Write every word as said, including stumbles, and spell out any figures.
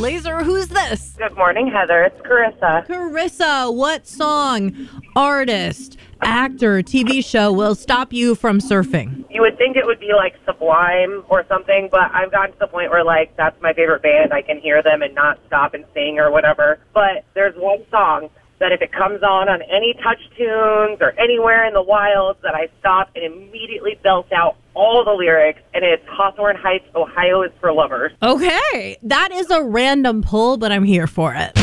Laser, who's this? Good morning, Heather. It's Carissa. Carissa, what song, artist, actor, T V show will stop you from surfing? You would think it would be like Sublime or something, but I've gotten to the point where, like, that's my favorite band. I can hear them and not stop and sing or whatever. But there's one song that if it comes on on any touch tunes or anywhere in the wilds that I stop and immediately belt out all the lyrics, and it's Hawthorne Heights, Ohio is for Lovers. Okay, that is a random pull, but I'm here for it.